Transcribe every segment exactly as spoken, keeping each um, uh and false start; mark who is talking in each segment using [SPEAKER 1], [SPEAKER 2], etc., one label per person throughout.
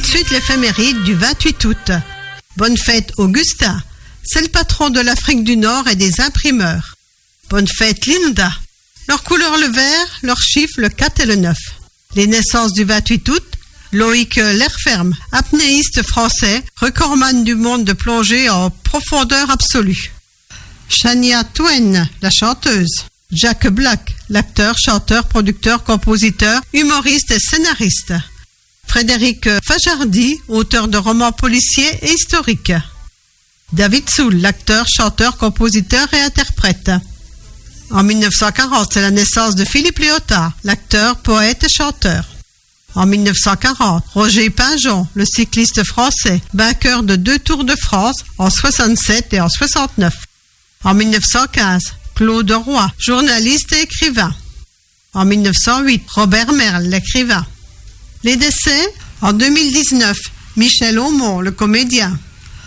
[SPEAKER 1] de suite l'éphéméride du vingt-huit août. Bonne fête Augustin, c'est le patron de l'Afrique du Nord et des imprimeurs. Bonne fête Linda. Leur couleur le vert, leur chiffre le quatre et le neuf. Les naissances du vingt-huit août, Loïc Lerferme, apnéiste français, recordman du monde de plongée en profondeur absolue. Shania Twain, la chanteuse. Jack Black, l'acteur, chanteur, producteur, compositeur, humoriste et scénariste. Frédéric Fajardi, auteur de romans policiers et historiques. David Soul, l'acteur, chanteur, compositeur et interprète. En mille neuf cent quarante, c'est la naissance de Philippe Léotard, l'acteur, poète et chanteur. En mille neuf cent quarante, Roger Pingeon, le cycliste français, vainqueur de deux Tours de France en soixante-sept et en soixante-neuf. En mille neuf cent quinze, Claude Roy, journaliste et écrivain. En mille neuf cent huit, Robert Merle, l'écrivain. Les décès, en deux mille dix-neuf, Michel Aumont, le comédien.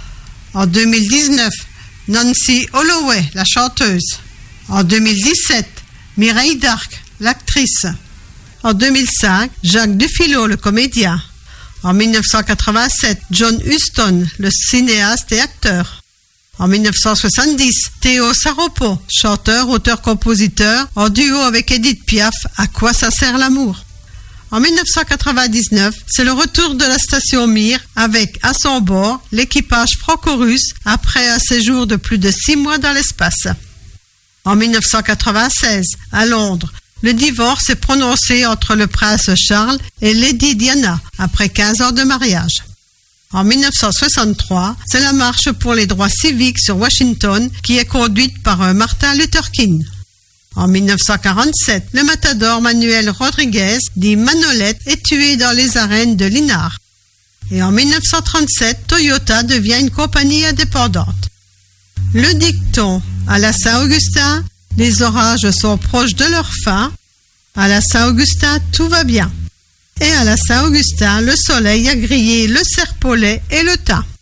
[SPEAKER 1] En deux mille dix-neuf, Nancy Holloway, la chanteuse. En deux mille dix-sept, Mireille Darc, l'actrice. En deux mille cinq, Jacques Dufilot, le comédien. En mille neuf cent quatre-vingt-sept, John Huston, le cinéaste et acteur. En mille neuf cent soixante-dix, Théo Saropo, chanteur, auteur-compositeur, en duo avec Edith Piaf, À quoi ça sert l'amour? En mille neuf cent quatre-vingt-dix-neuf, c'est le retour de la station Mir avec, à son bord, l'équipage franco-russe après un séjour de plus de six mois dans l'espace. En mille neuf cent quatre-vingt-seize, à Londres, le divorce est prononcé entre le prince Charles et Lady Diana après quinze ans de mariage. En mille neuf cent soixante-trois, c'est la marche pour les droits civiques sur Washington qui est conduite par Martin Luther King. En mille neuf cent quarante-sept, le matador Manuel Rodriguez, dit Manolette, est tué dans les arènes de Linares. Et en mille neuf cent trente-sept, Toyota devient une compagnie indépendante. Le dicton à la Saint-Augustin, les orages sont proches de leur fin. À la Saint-Augustin, tout va bien. Et à la Saint-Augustin, le soleil a grillé le serpolet et le thym.